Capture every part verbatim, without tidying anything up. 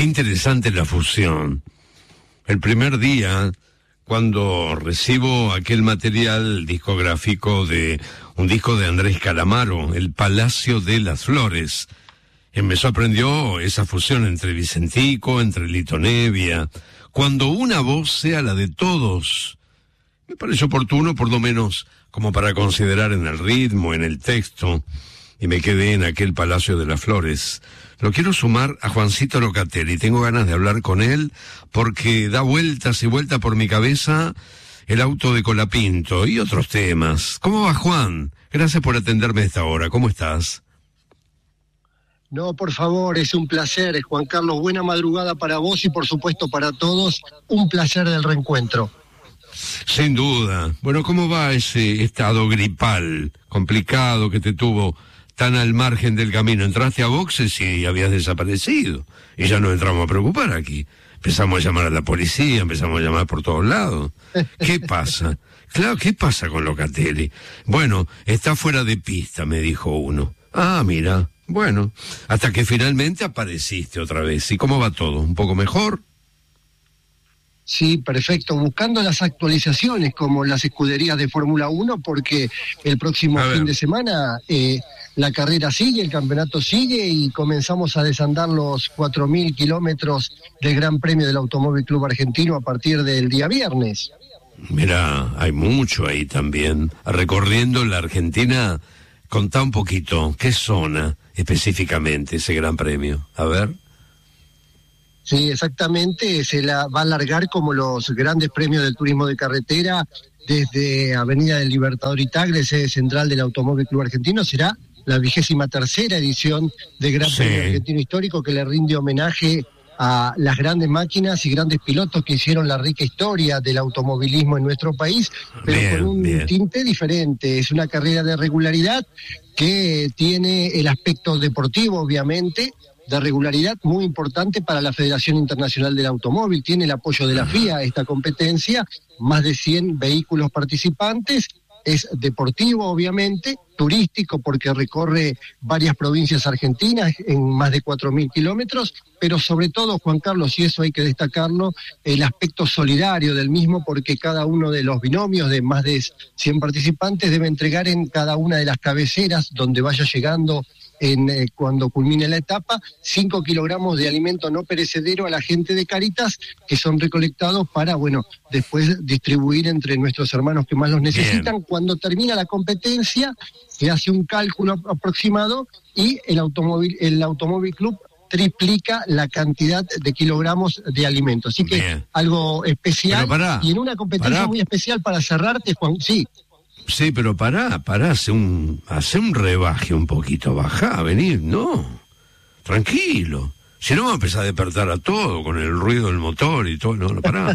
interesante la fusión. El primer día, cuando recibo aquel material discográfico de un disco de Andrés Calamaro, El Palacio de las Flores, eh, me sorprendió esa fusión entre Vicentico, entre Lito Nevia. Cuando una voz sea la de todos, me parece oportuno, por lo menos, como para considerar en el ritmo, en el texto, y me quedé en aquel Palacio de las Flores. Lo quiero sumar a Juancito Locatelli, tengo ganas de hablar con él, porque da vueltas y vueltas por mi cabeza el auto de Colapinto y otros temas. ¿Cómo va, Juan? Gracias por atenderme a esta hora, ¿cómo estás? No, por favor, es un placer, Juan Carlos, buena madrugada para vos y por supuesto para todos, un placer del reencuentro. Sin duda. Bueno, ¿cómo va ese estado gripal complicado que te tuvo tan al margen del camino? Entraste a boxes y habías desaparecido. Y ya nos entramos a preocupar aquí. Empezamos a llamar a la policía, empezamos a llamar por todos lados. ¿Qué pasa? Claro, ¿qué pasa con Locatelli? Bueno, está fuera de pista, me dijo uno. Ah, mira, bueno, hasta que finalmente apareciste otra vez. ¿Y cómo va todo? ¿Un poco mejor? Sí, perfecto. Buscando las actualizaciones como las escuderías de Fórmula uno, porque el próximo fin de semana eh, la carrera sigue, el campeonato sigue y comenzamos a desandar los cuatro mil kilómetros del Gran Premio del Automóvil Club Argentino a partir del día viernes. Mira, hay mucho ahí también. Recorriendo la Argentina, contá un poquito, ¿qué zona específicamente ese Gran Premio? A ver. Sí, exactamente, se la va a alargar como los grandes premios del turismo de carretera desde Avenida del Libertador y Tagle, sede central del Automóvil Club Argentino. Será la vigésima tercera edición del Gran sí. Premio Argentino Histórico, que le rinde homenaje a las grandes máquinas y grandes pilotos que hicieron la rica historia del automovilismo en nuestro país, pero bien, con un bien. tinte diferente. Es una carrera de regularidad que tiene el aspecto deportivo, obviamente, de regularidad muy importante para la Federación Internacional del Automóvil. Tiene el apoyo de la F I A esta competencia, más de cien vehículos participantes. Es deportivo, obviamente, turístico porque recorre varias provincias argentinas en más de cuatro mil kilómetros, pero sobre todo, Juan Carlos, y eso hay que destacarlo, el aspecto solidario del mismo, porque cada uno de los binomios de más de cien participantes debe entregar en cada una de las cabeceras donde vaya llegando en eh, cuando culmine la etapa, cinco kilogramos de alimento no perecedero a la gente de Cáritas, que son recolectados para, bueno, después distribuir entre nuestros hermanos que más los necesitan. Bien. Cuando termina la competencia, se hace un cálculo aproximado y el automóvil, el Automóvil Club triplica la cantidad de kilogramos de alimento. Así que bien. Algo especial. Pará, y en una competencia pará. muy especial para cerrarte, Juan, sí. Sí, pero pará, pará, hace un, hace un rebaje un poquito, bajá, vení, no, tranquilo. Si no, vamos a empezar a despertar a todo con el ruido del motor y todo, no, no, pará.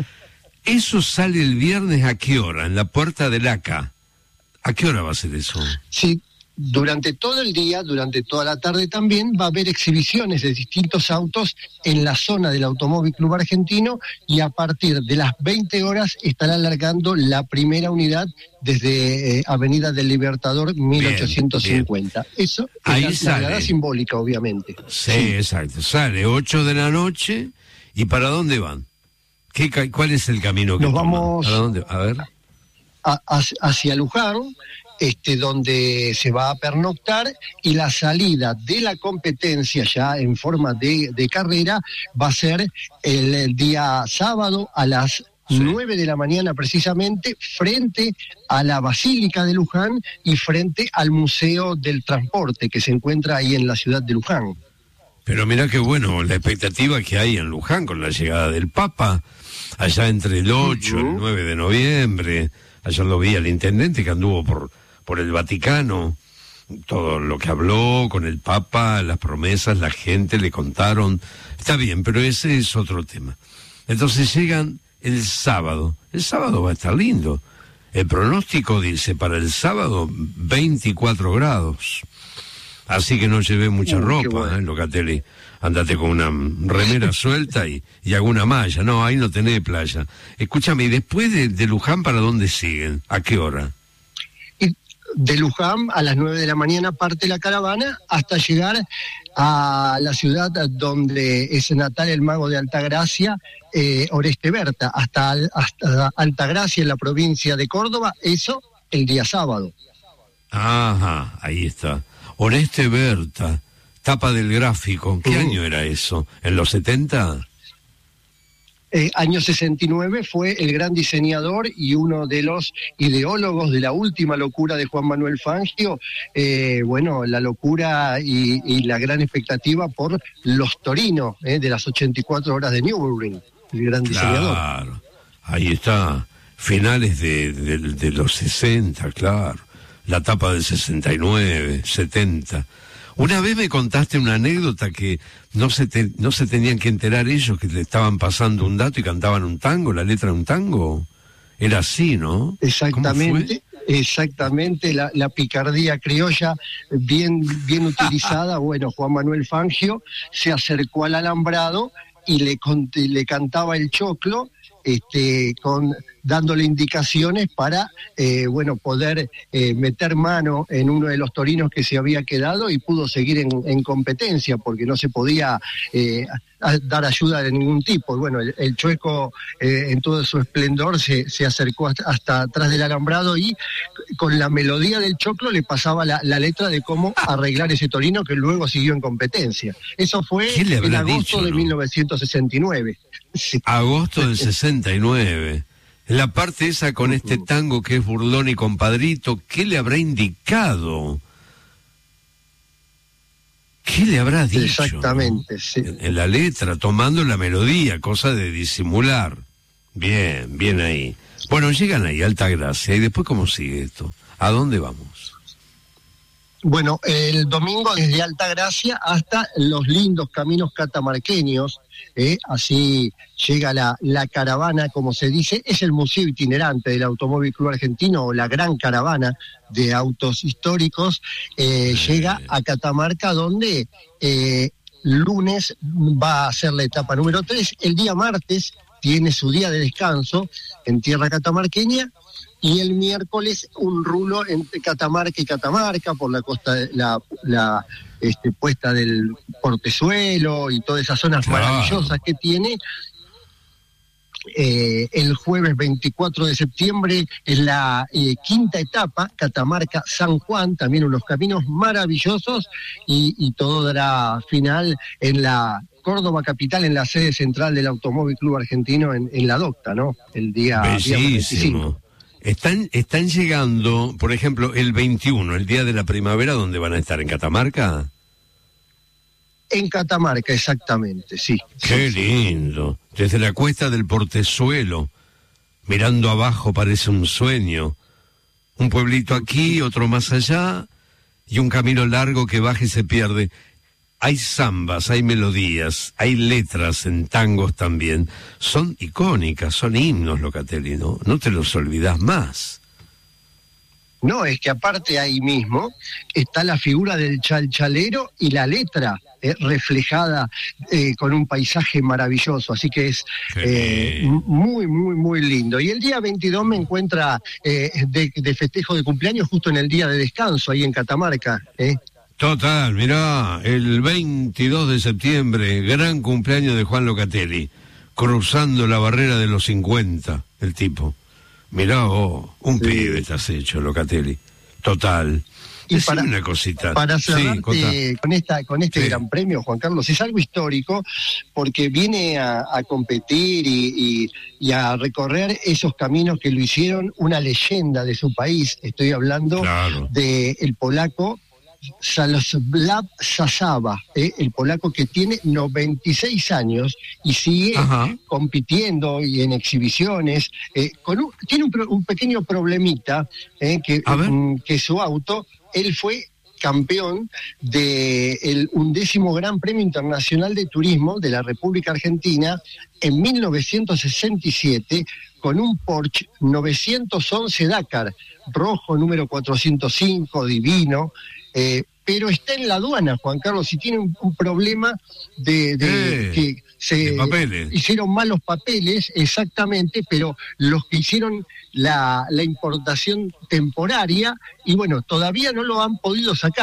Eso sale el viernes, ¿a qué hora? En la puerta del A C A. ¿A qué hora va a ser eso? Sí. Durante todo el día, durante toda la tarde también, va a haber exhibiciones de distintos autos en la zona del Automóvil Club Argentino y a partir de las veinte horas estará alargando la primera unidad desde eh, Avenida del Libertador mil ochocientos cincuenta. Bien, bien. Eso ahí es la largada simbólica, obviamente. Sí, sí, exacto. Sale ocho de la noche. ¿Y para dónde van? ¿Qué, ¿Cuál es el camino que Nos toman? vamos ¿Para dónde? A ver. A, a, hacia Luján, Este, donde se va a pernoctar, y la salida de la competencia ya en forma de, de carrera va a ser el, el día sábado a las sí. nueve de la mañana precisamente, frente a la Basílica de Luján y frente al Museo del Transporte que se encuentra ahí en la ciudad de Luján. Pero mira qué bueno, la expectativa que hay en Luján con la llegada del Papa, allá entre el ocho y uh-huh. el nueve de noviembre. Ayer lo vi al intendente que anduvo por por el Vaticano, todo lo que habló con el Papa, las promesas, la gente le contaron, está bien, pero ese es otro tema. Entonces llegan el sábado, el sábado va a estar lindo, el pronóstico dice para el sábado veinticuatro grados, así que no llevé mucha uh, ropa, bueno. eh, Locatelli, andate con una remera suelta y, y alguna malla, no, ahí no tenés playa. Escúchame, ¿y después de, de Luján para dónde siguen? ¿A qué hora? De Luján a las nueve de la mañana parte la caravana hasta llegar a la ciudad donde es natal el mago de Altagracia, eh, Oreste Berta, hasta, hasta Altagracia en la provincia de Córdoba, eso el día sábado. Ajá, ahí está. Oreste Berta, tapa del Gráfico. ¿Qué uh. año era eso? ¿En los setenta? Eh, año sesenta y nueve, fue el gran diseñador y uno de los ideólogos de la última locura de Juan Manuel Fangio. Eh, bueno, la locura y, y la gran expectativa por los torinos eh, de las ochenta y cuatro horas de Nürburgring, el gran diseñador. Claro, ahí está. Finales de, de, de los sesenta, claro. La tapa del sesenta y nueve, setenta. Una vez me contaste una anécdota que no se te, no se tenían que enterar ellos, que le estaban pasando un dato y cantaban un tango, la letra de un tango. Era así, ¿no? Exactamente, exactamente, la, la picardía criolla bien, bien utilizada. Bueno, Juan Manuel Fangio se acercó al alambrado y le, le cantaba el choclo, este, con dándole indicaciones para, eh, bueno, poder eh, meter mano en uno de los torinos que se había quedado, y pudo seguir en, en competencia, porque no se podía eh, a, dar ayuda de ningún tipo. Y bueno, el, el chueco eh, en todo su esplendor se, se acercó hasta, hasta atrás del alambrado, y con la melodía del choclo le pasaba la, la letra de cómo arreglar ese torino, que luego siguió en competencia. Eso fue en agosto dicho, de ¿no? mil novecientos sesenta y nueve. Sí. Agosto del sesenta y nueve. La parte esa con este tango que es burlón y compadrito, ¿qué le habrá indicado? ¿Qué le habrá dicho? Exactamente, ¿no? sí. En, en la letra, tomando la melodía, cosa de disimular. Bien, bien ahí. Bueno, llegan ahí, Altagracia, y después ¿cómo sigue esto? ¿A dónde vamos? Bueno, el domingo desde Altagracia hasta los lindos caminos catamarqueños, eh, así llega la, la caravana, como se dice, es el museo itinerante del Automóvil Club Argentino, o la gran caravana de autos históricos, eh, eh. llega a Catamarca, donde eh, lunes va a ser la etapa número tres, el día martes tiene su día de descanso en tierra catamarqueña, y el miércoles un rulo entre Catamarca y Catamarca por la costa, de, la, la este, puesta del Portezuelo y todas esas zonas claro. maravillosas que tiene. Eh, el jueves veinticuatro de septiembre es la eh, quinta etapa, Catamarca-San Juan, también unos caminos maravillosos, y, y todo dará final en la Córdoba capital, en la sede central del Automóvil Club Argentino, en, en la Docta, ¿no? El día, día veinticinco. Están, están llegando, por ejemplo, el veintiuno, el día de la primavera, ¿dónde van a estar? ¿En Catamarca? En Catamarca, exactamente, sí. Qué sí, lindo. Desde la cuesta del Portezuelo, mirando abajo parece un sueño. Un pueblito aquí, otro más allá, y un camino largo que baja y se pierde. Hay zambas, hay melodías, hay letras en tangos también. Son icónicas, son himnos, Locatelli, ¿no? No te los olvidás más. No, es que aparte ahí mismo está la figura del chalchalero y la letra eh, reflejada eh, con un paisaje maravilloso, así que es eh, muy, muy, muy lindo. Y el día veintidós me encuentra eh, de, de festejo de cumpleaños justo en el día de descanso, ahí en Catamarca, ¿eh? Total, mirá, el veintidós de septiembre, gran cumpleaños de Juan Locatelli, cruzando la barrera de los cincuenta, el tipo. Mirá vos, un sí. pibe estás hecho, Locatelli. Total. Y para, una cosita. Para cerrarte sí, con esta con este sí. gran premio, Juan Carlos, es algo histórico, porque viene a, a competir y, y, y a recorrer esos caminos que lo hicieron una leyenda de su país. Estoy hablando claro. de el polaco Stanislav Sasaba, ¿eh? el polaco que tiene noventa y seis años y sigue Ajá. compitiendo y en exhibiciones. Eh, con un, tiene un, un pequeño problemita, eh, que, um, que su auto, él fue campeón del undécimo Gran Premio Internacional de Turismo de la República Argentina en mil novecientos sesenta y siete con un Porsche novecientos once Dakar, rojo, número cuatrocientos cinco, divino. Eh, pero está en la aduana, Juan Carlos, y tiene un, un problema de, de eh, que se de hicieron malos papeles, exactamente, pero los que hicieron la, la importación temporaria, y bueno, todavía no lo han podido sacar.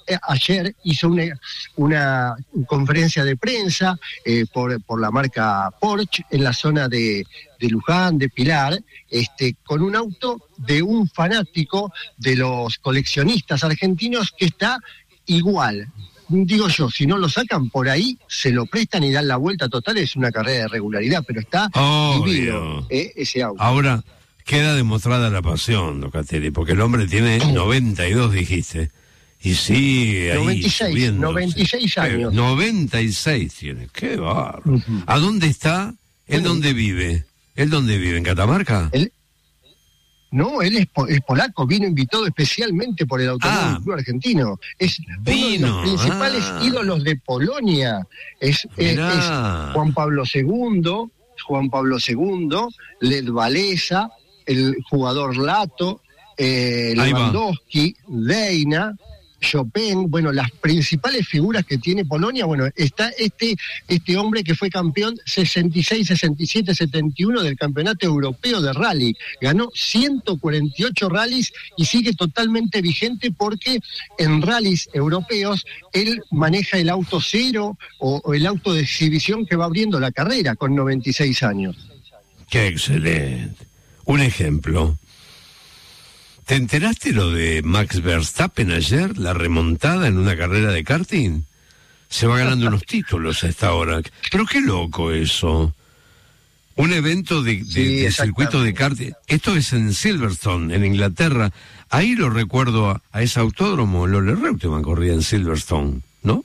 eh, ayer hizo una, una conferencia de prensa eh, por, por la marca Porsche en la zona de, de Luján, de Pilar, este, con un auto de un fanático de los coleccionistas argentinos que está igual. Digo yo, si no lo sacan por ahí, se lo prestan y dan la vuelta total, es una carrera de regularidad, pero está Obvio. divino eh, ese auto. Ahora queda demostrada la pasión, Locatelli, porque el hombre tiene noventa y dos, dijiste, y sigue ahí noventa y seis, subiéndose. noventa y seis años. Eh, noventa y seis tiene, qué bárbaro. Uh-huh. ¿A dónde está? ¿Él uh-huh. dónde vive? ¿Él dónde vive? ¿En Catamarca? ¿Él? No, él es, po- es polaco, vino invitado especialmente por el Automóvil Ah, Club Argentino. Es vino, uno de los principales ah. ídolos de Polonia. Es, es, es Juan Pablo segundo, Juan Pablo segundo, Lech Walesa, el jugador Lato, eh, Lewandowski, Deina, Chopin, bueno, las principales figuras que tiene Polonia. Bueno, está este este hombre que fue campeón sesenta y seis, sesenta y siete, setenta y uno del Campeonato Europeo de Rally. Ganó ciento cuarenta y ocho rallies y sigue totalmente vigente porque en rallies europeos él maneja el auto cero o, o el auto de exhibición que va abriendo la carrera con noventa y seis años. Qué excelente. Un ejemplo. ¿Te enteraste lo de Max Verstappen ayer? La remontada en una carrera de karting. Se va ganando unos títulos a esta hora. Pero qué loco eso. Un evento de, de, Sí, de circuito de karting. Esto es en Silverstone, en Inglaterra. Ahí lo recuerdo a, a ese autódromo. Lola Reutemann corría en Silverstone, ¿no?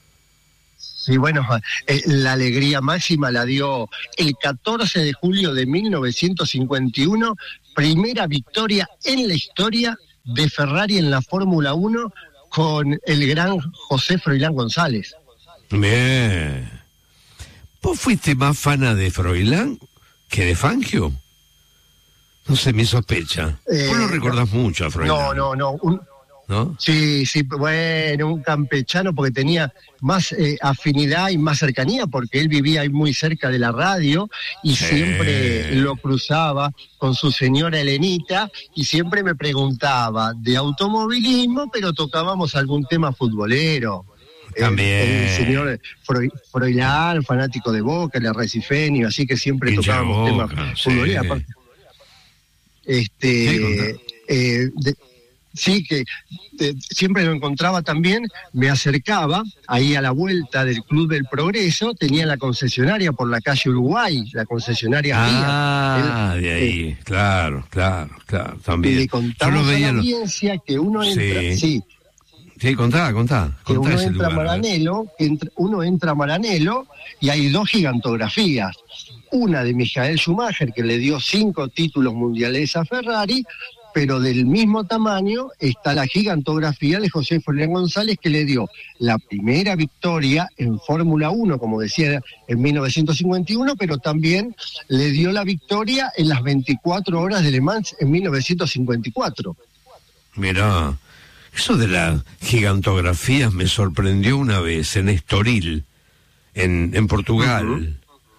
Sí, bueno, eh, la alegría máxima la dio el catorce de julio de mil novecientos cincuenta y uno, primera victoria en la historia de Ferrari en la Fórmula uno con el gran José Froilán González. Bien. ¿Vos fuiste más fana de Froilán que de Fangio? No sé, me sospecha. Eh, Vos lo recordás no, mucho a Froilán. No, no, no. Un, ¿No? Sí, sí, bueno, un campechano porque tenía más eh, afinidad y más cercanía porque él vivía ahí muy cerca de la radio y Sí. siempre lo cruzaba con su señora Elenita y siempre me preguntaba de automovilismo, pero tocábamos algún tema futbolero. También. El, el señor Froy, Froilán, fanático de Boca, el Arrecifeño, así que siempre Hincha tocábamos Boca, temas sí. futboleros. Aparte, Este, Sí, eh, de, Sí, que eh, siempre lo encontraba también, me acercaba ahí a la vuelta del Club del Progreso, tenía la concesionaria por la calle Uruguay, la concesionaria Ah, Fiat. de Él, ahí, eh, claro, claro, claro, y también. le Yo contamos lo a veía la en los- audiencia que uno entra, Sí. sí, Sí, contá, contá, que contá uno ese entra a lugar. ¿eh? Maranello, que entra- uno entra a Maranello y hay dos gigantografías. Una de Michael Schumacher, que le dio cinco títulos mundiales a Ferrari, pero del mismo tamaño está la gigantografía de José Froilán González, que le dio la primera victoria en Fórmula uno, como decía, en mil novecientos cincuenta y uno, pero también le dio la victoria en las veinticuatro horas de Le Mans en mil novecientos cincuenta y cuatro. Mirá, eso de las gigantografías me sorprendió una vez en Estoril, en, en Portugal. Uh-huh.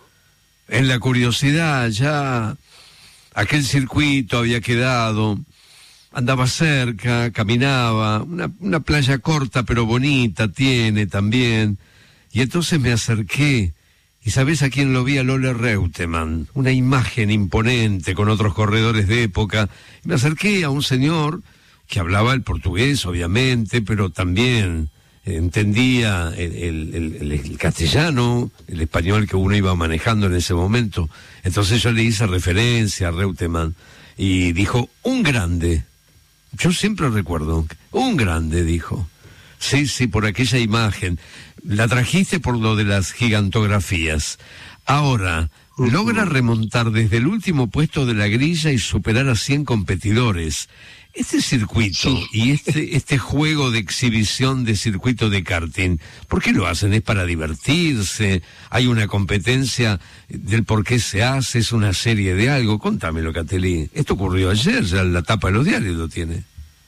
En la curiosidad, ya aquel circuito había quedado, andaba cerca, caminaba, una, una playa corta pero bonita tiene también, y entonces me acerqué, y ¿sabés a quién lo vi? A Lola Reutemann, una imagen imponente con otros corredores de época. Me acerqué a un señor que hablaba el portugués, obviamente, pero también entendía el, el, el, el castellano, el español que uno iba manejando en ese momento. Entonces yo le hice referencia a Reutemann y dijo, un grande. Yo siempre recuerdo, un grande, dijo. Sí, sí, por aquella imagen. La trajiste por lo de las gigantografías. Ahora, logra remontar desde el último puesto de la grilla y superar a cien competidores. Este circuito Sí. y este este juego de exhibición de circuito de karting, ¿por qué lo hacen? ¿Es para divertirse? ¿Hay una competencia del por qué se hace? ¿Es una serie de algo? Contámelo, Catelí. Esto ocurrió ayer, ya la tapa de los diarios lo tiene.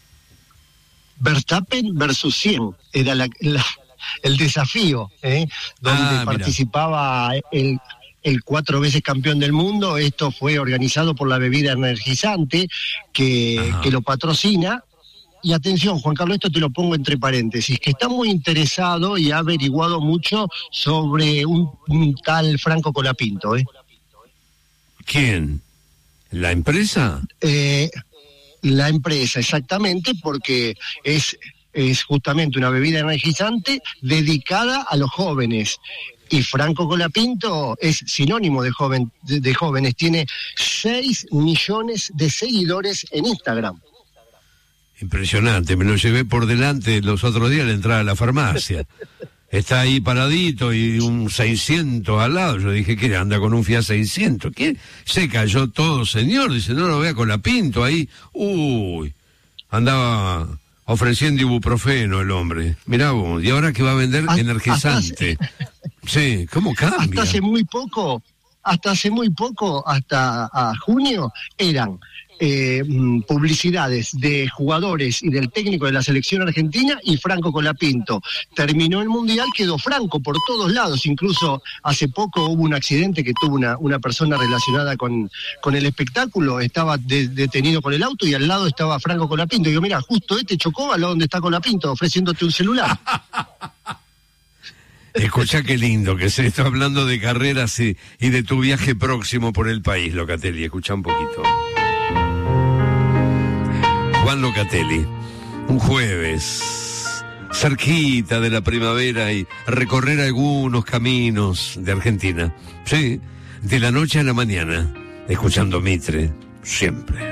Verstappen versus cien era la, la, el desafío, ¿eh? donde Ah, mira. participaba el, el cuatro veces campeón del mundo. Esto fue organizado por la bebida energizante que, Ajá. que lo patrocina y atención, Juan Carlos, esto te lo pongo entre paréntesis, que está muy interesado y ha averiguado mucho sobre un, un tal Franco Colapinto, ¿eh? ¿Quién? ¿La empresa? Eh, la empresa, exactamente, porque es, es justamente una bebida energizante dedicada a los jóvenes. Y Franco Colapinto es sinónimo de, joven, de, de jóvenes, tiene seis millones de seguidores en Instagram. Impresionante, me lo llevé por delante los otros días al entrar a la farmacia. Está ahí paradito y un seiscientos al lado. Yo dije, ¿qué? Anda con un Fiat seiscientos. ¿Qué? Se cayó todo, señor. Dice, no lo vea con la Pinto ahí. Uy, andaba ofreciendo ibuprofeno el hombre. Mirá vos, y ahora que va a vender hasta, energizante. Hasta hace, sí, ¿cómo cambia? Hasta hace muy poco, hasta hace muy poco, hasta a junio, eran Eh, publicidades de jugadores y del técnico de la selección argentina y Franco Colapinto. Terminó el Mundial, quedó Franco por todos lados, incluso hace poco hubo un accidente que tuvo una, una persona relacionada con, con el espectáculo, estaba de, detenido con el auto y al lado estaba Franco Colapinto. Y digo, mira, justo este chocó al lado donde está Colapinto, ofreciéndote un celular. Escuchá qué lindo que se está hablando de carreras y, y de tu viaje próximo por el país, Locatelli. Escuchá un poquito. Juan Locatelli, un jueves, cerquita de la primavera y recorrer algunos caminos de Argentina. Sí, de la noche a la mañana, escuchando Mitre, siempre.